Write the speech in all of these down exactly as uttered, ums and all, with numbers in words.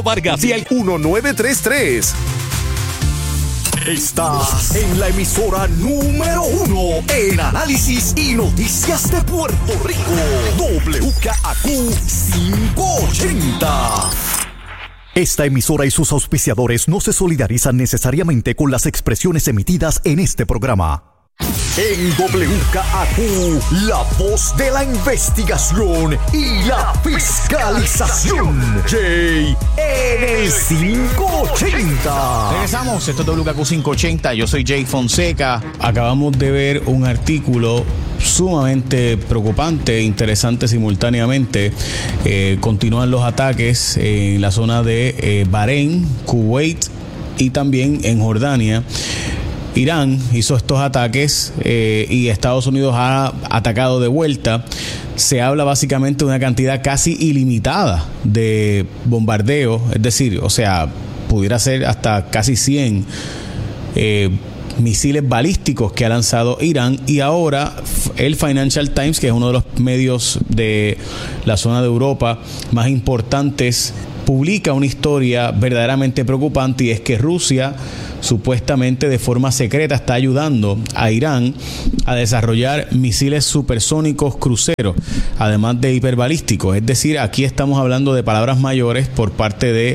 Vargas y el uno nueve tres tres. Estás en la emisora número uno en análisis y noticias de Puerto Rico. W K A Q quinientos ochenta. Esta emisora y sus auspiciadores no se solidarizan necesariamente con las expresiones emitidas en este programa. En W K A Q, la voz de la investigación y la fiscalización. Jay en el quinientos ochenta. Regresamos, esto es W K A Q quinientos ochenta. Yo soy Jay Fonseca. Acabamos de ver un artículo sumamente preocupante e interesante simultáneamente. Eh, continúan los ataques en la zona de eh, Bahrein, Kuwait y también en Jordania. Irán hizo estos ataques eh, y Estados Unidos ha atacado de vuelta. Se habla básicamente de una cantidad casi ilimitada de bombardeo, es decir, o sea, pudiera ser hasta casi cien eh, misiles balísticos que ha lanzado Irán. Y ahora el Financial Times, que es uno de los medios de la zona de Europa más importantes, publica una historia verdaderamente preocupante, y es que Rusia supuestamente de forma secreta está ayudando a Irán a desarrollar misiles supersónicos cruceros, además de hiperbalísticos. Es decir, aquí estamos hablando de palabras mayores por parte de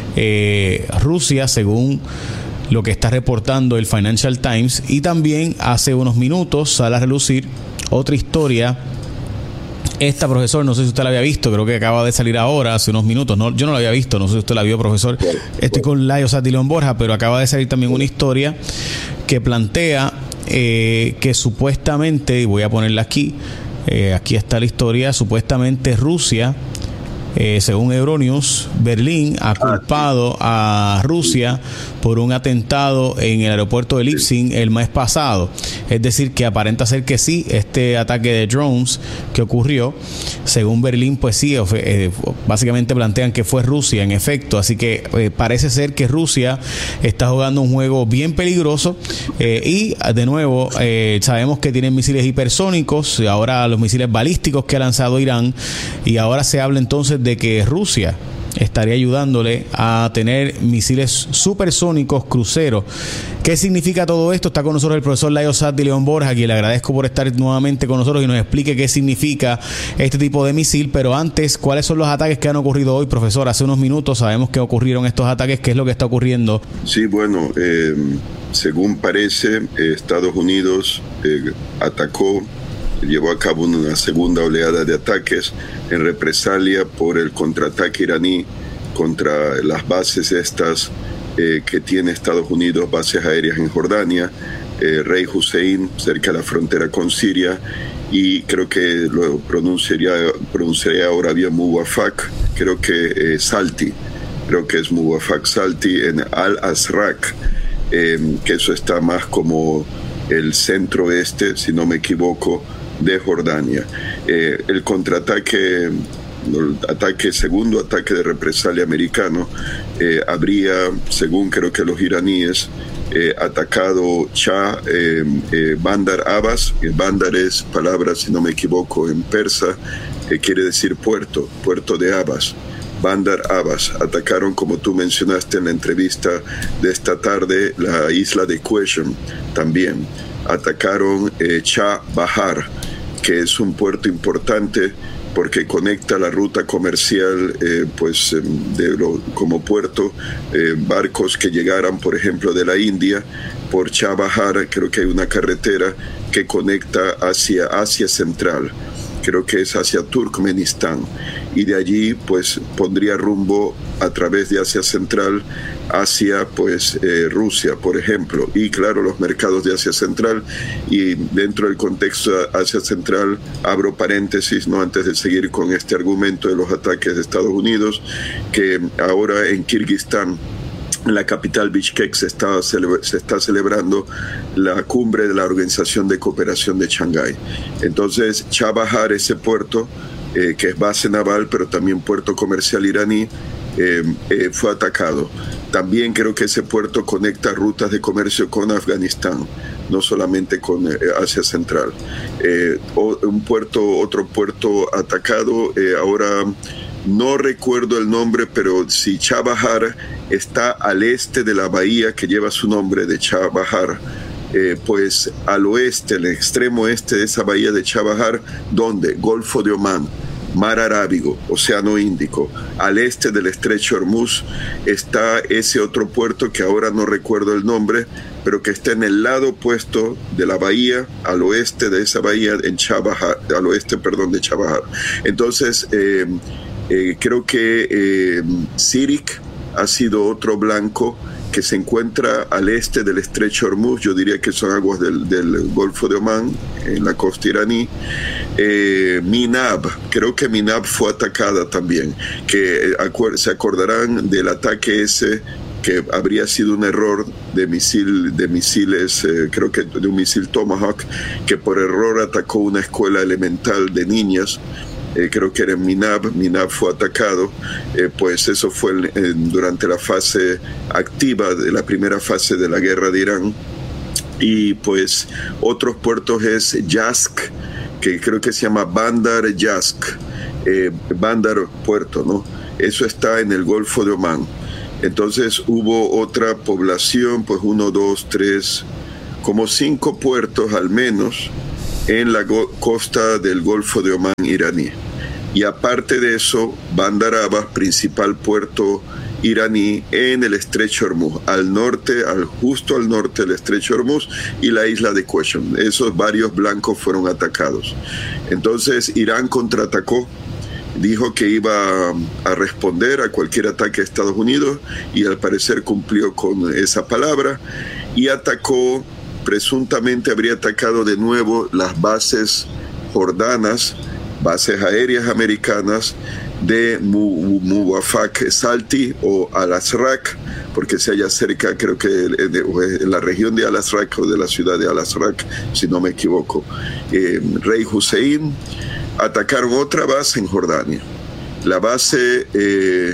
eh, Rusia, según lo que está reportando el Financial Times. Y también hace unos minutos sale a relucir otra historia. Esta, profesor, no sé si usted la había visto, creo que acaba de salir ahora, hace unos minutos. No, yo no la había visto, no sé si usted la vio, profesor. Estoy con Layo Satilón Borja, pero acaba de salir también una historia que plantea eh, que supuestamente, y voy a ponerla aquí, eh, aquí está la historia, supuestamente Rusia, eh, según Euronews, Berlín ha culpado a Rusia por un atentado en el aeropuerto de Leipzig el mes pasado. Es decir, que aparenta ser que sí, este ataque de drones que ocurrió, según Berlín, pues sí, eh, básicamente plantean que fue Rusia, en efecto. Así que eh, parece ser que Rusia está jugando un juego bien peligroso. Eh, y, de nuevo, eh, sabemos que tienen misiles hipersónicos, y ahora los misiles balísticos que ha lanzado Irán, y ahora se habla entonces de que Rusia estaría ayudándole a tener misiles supersónicos cruceros. ¿Qué significa todo esto? Está con nosotros el profesor Layo Sat de León Borja, a quien le agradezco por estar nuevamente con nosotros y nos explique qué significa este tipo de misil. Pero antes, ¿cuáles son los ataques que han ocurrido hoy, profesor? Hace unos minutos sabemos que ocurrieron estos ataques. ¿Qué es lo que está ocurriendo? Sí, bueno, eh, según parece, eh, Estados Unidos eh, atacó, llevó a cabo una segunda oleada de ataques en represalia por el contraataque iraní contra las bases estas eh, que tiene Estados Unidos, bases aéreas en Jordania, eh, Rey Hussein, cerca de la frontera con Siria, y creo que lo pronunciaría, pronunciaría ahora bien Muwafaq, creo que eh, Salti, creo que es Muwafaq Salti en Al-Azraq, eh, que eso está más como el centro este, si no me equivoco, de Jordania. Eh, el contraataque, el ataque, segundo ataque de represalia americano, eh, habría, según creo que los iraníes, eh, atacado Shah eh, eh, Bandar Abbas. Eh, Bandar es palabra, si no me equivoco, en persa, que eh, quiere decir puerto, puerto de Abbas. Bandar Abbas. Atacaron, como tú mencionaste en la entrevista de esta tarde, la isla de Qeshm también. Atacaron eh, Shah Bahar, que es un puerto importante porque conecta la ruta comercial, eh, pues de lo, como puerto, eh, barcos que llegaran, por ejemplo, de la India, por Shah Bahar. Creo que hay una carretera que conecta hacia Asia Central, creo que es hacia Turkmenistán, y de allí pues pondría rumbo a través de Asia Central hacia pues eh, Rusia, por ejemplo, y claro, los mercados de Asia Central. Y dentro del contexto de Asia Central, abro paréntesis, no antes de seguir con este argumento de los ataques de Estados Unidos, que ahora en Kirguistán, en la capital Bishkek, se está, se está celebrando la cumbre de la Organización de Cooperación de Shanghái. Entonces, Shah Bahar, ese puerto, eh, que es base naval, pero también puerto comercial iraní, eh, eh, fue atacado. También creo que ese puerto conecta rutas de comercio con Afganistán, no solamente con eh, Asia Central. Eh, o, un puerto, otro puerto atacado, eh, ahora no recuerdo el nombre, pero si Chabahar está al este de la bahía que lleva su nombre de Chabahar, eh, pues al oeste, el extremo este de esa bahía de Chabahar, ¿dónde? Golfo de Omán, Mar Arábigo, Océano Índico. Al este del estrecho Hormuz está ese otro puerto que ahora no recuerdo el nombre, pero que está en el lado opuesto de la bahía, al oeste de esa bahía, en Chabahar, al oeste, perdón, de Chabahar. Entonces, eh, eh, creo que eh, Sirik ha sido otro blanco que se encuentra al este del estrecho Hormuz. Yo diría que son aguas del, del Golfo de Omán, en la costa iraní. Eh, Minab, creo que Minab fue atacada también, que acuer- se acordarán del ataque ese que habría sido un error de misil, de misiles, eh, creo que de un misil Tomahawk, que por error atacó una escuela elemental de niñas. Eh, creo que era en Minab, Minab fue atacado, eh, pues eso fue en, en, durante la fase activa de la primera fase de la guerra de Irán. Y pues otros puertos es Yazk, que creo que se llama Bandar Yazk, eh, Bandar Puerto, ¿no? Eso está en el Golfo de Omán. Entonces hubo otra población, pues uno, dos, tres, como cinco puertos al menos en la go- costa del Golfo de Omán iraní. Y aparte de eso, Bandar Abbas, principal puerto iraní en el estrecho Hormuz, al norte, al, justo al norte del estrecho Hormuz, y la isla de Qashm. Esos varios blancos fueron atacados. Entonces Irán contraatacó, dijo que iba a responder a cualquier ataque de Estados Unidos, y al parecer cumplió con esa palabra y atacó. Presuntamente habría atacado de nuevo las bases jordanas, bases aéreas americanas de Muwafaq Salti o Al-Azraq, porque se halla cerca, creo que en la región de Al-Azraq o de la ciudad de Al-Azraq, si no me equivoco. Eh, Rey Hussein. Atacaron otra base en Jordania. La base eh,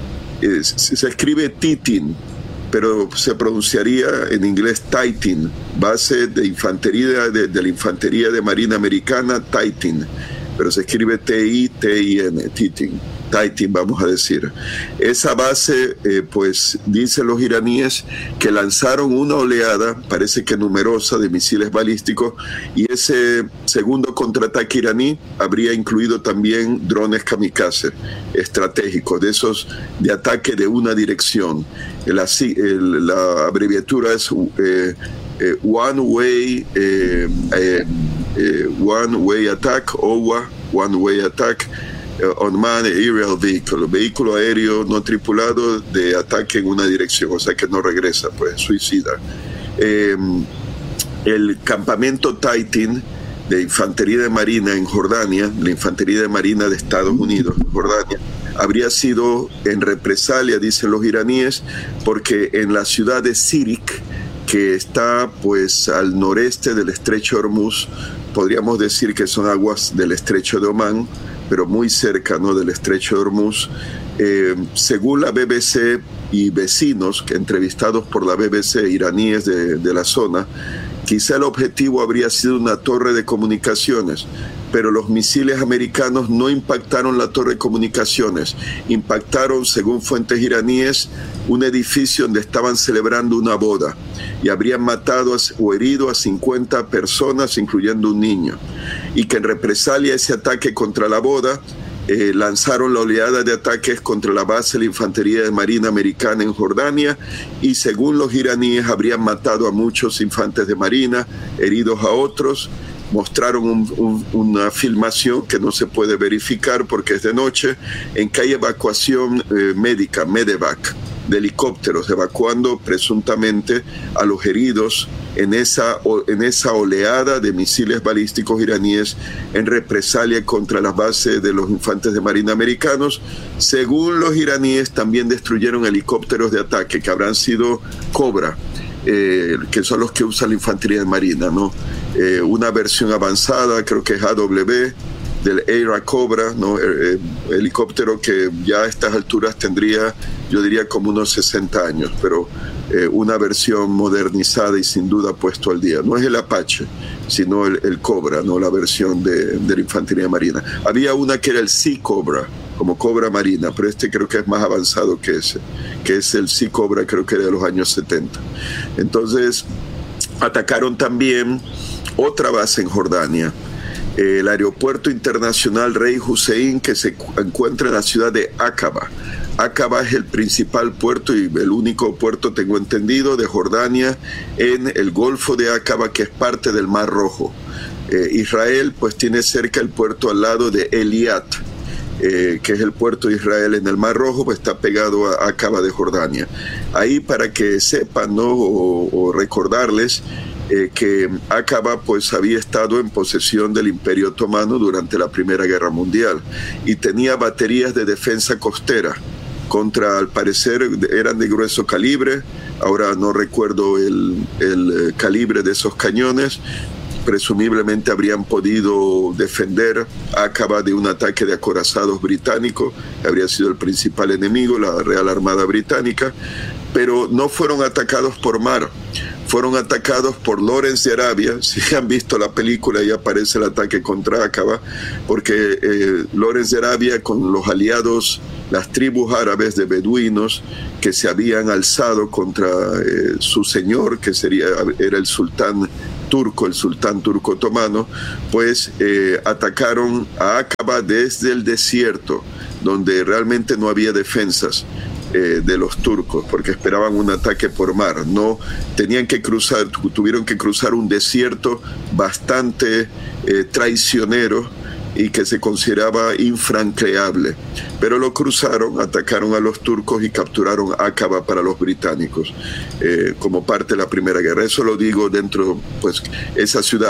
eh, se escribe Titin, pero se pronunciaría en inglés Titan, base de infantería de, de la infantería de Marina Americana, Titan, pero se escribe T I T I N, Titan, Titan, vamos a decir. Esa base, eh, pues dicen los iraníes que lanzaron una oleada, parece que numerosa, de misiles balísticos, y ese segundo contraataque iraní habría incluido también drones kamikaze estratégicos, de esos de ataque de una dirección. La, el, la abreviatura es eh, eh, One Way eh, eh, eh, One Way Attack, O W A, One Way Attack, Unmanned Aerial Vehicle, vehículo aéreo no tripulado de ataque en una dirección, o sea que no regresa, pues suicida. Eh, el campamento Titan de infantería de marina en Jordania, la infantería de marina de Estados Unidos en Jordania, habría sido en represalia, dicen los iraníes, porque en la ciudad de Sirik, que está pues al noreste del estrecho Hormuz, podríamos decir que son aguas del estrecho de Omán, pero muy cerca, ¿no?, del estrecho de Hormuz. Eh, según la B B C y vecinos que entrevistados por la B B C, iraníes de, de la zona, quizá el objetivo habría sido una torre de comunicaciones, pero los misiles americanos no impactaron la torre de comunicaciones, impactaron, según fuentes iraníes, un edificio donde estaban celebrando una boda y habrían matado o herido a cincuenta personas, incluyendo un niño, y que en represalia a ese ataque contra la boda, eh, lanzaron la oleada de ataques contra la base de la infantería de marina americana en Jordania, y según los iraníes habrían matado a muchos infantes de marina, heridos a otros. Mostraron un, un, una filmación que no se puede verificar porque es de noche, en que hay evacuación eh, médica, Medevac, de helicópteros, evacuando presuntamente a los heridos en esa, en esa oleada de misiles balísticos iraníes en represalia contra las bases de los infantes de marina americanos. Según los iraníes, también destruyeron helicópteros de ataque, que habrán sido Cobra, eh, que son los que usa la infantería de marina, ¿no? Eh, una versión avanzada, creo que es A W, del Aira Cobra, ¿no? Eh, eh, helicóptero que ya a estas alturas tendría, yo diría, como unos sesenta años, pero eh, una versión modernizada y sin duda puesto al día. No es el Apache, sino el, el Cobra, ¿no? La versión de, de la infantería marina. Había una que era el Sea Cobra, como Cobra Marina, pero este creo que es más avanzado que ese, que es el Sea Cobra, creo que era de los años setenta. Entonces, atacaron también otra base en Jordania, el aeropuerto internacional Rey Hussein, que se encuentra en la ciudad de Aqaba. Aqaba es el principal puerto y el único puerto, tengo entendido, de Jordania en el Golfo de Aqaba, que es parte del Mar Rojo. Eh, Israel pues tiene cerca el puerto al lado de Eliat, eh, que es el puerto de Israel en el Mar Rojo, pues está pegado a Aqaba de Jordania. Ahí, para que sepan, ¿no? o, o recordarles eh, que Aqaba pues había estado en posesión del Imperio Otomano durante la Primera Guerra Mundial y tenía baterías de defensa costera contra, al parecer, eran de grueso calibre, ahora no recuerdo el, el calibre de esos cañones. Presumiblemente habrían podido defender Aqaba de un ataque de acorazados británicos, habría sido el principal enemigo, la Real Armada Británica, pero no fueron atacados por mar, fueron atacados por Lawrence de Arabia. Si han visto la película, ahí aparece el ataque contra Aqaba, porque eh, Lawrence de Arabia con los aliados, las tribus árabes de beduinos que se habían alzado contra eh, su señor, que sería, era el sultán turco, el sultán turco otomano, pues eh, atacaron a Aqaba desde el desierto, donde realmente no había defensas eh, de los turcos, porque esperaban un ataque por mar. No tenían que cruzar, tuvieron que cruzar un desierto bastante eh, traicionero y que se consideraba infranqueable, pero lo cruzaron, atacaron a los turcos y capturaron Aqaba para los británicos eh, como parte de la Primera Guerra. Eso lo digo dentro, pues esa ciudad